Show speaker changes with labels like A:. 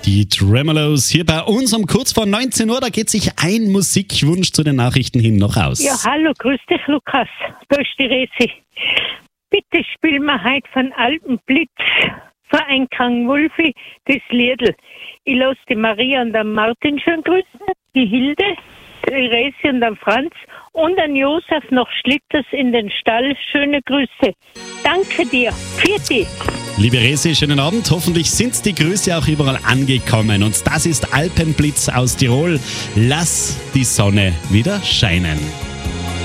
A: Die Tremolos hier bei uns um kurz vor 19 Uhr. Da geht sich ein Musikwunsch zu den Nachrichten hin noch aus.
B: Ja, hallo, grüß dich, Lukas. Da ist die Resi. Bitte spiel mir heute von Alpenblitz Verein Kang Wulfi das Liedl. Ich lasse die Maria und den Martin schön grüßen, die Hilde, die Resi und den Franz und den Josef noch Schlitters in den Stall. Schöne Grüße. Danke dir. Vierte.
A: Liebe Resi, schönen Abend. Hoffentlich sind die Grüße auch überall angekommen. Und das ist Alpenblitz aus Tirol. Lass die Sonne wieder scheinen.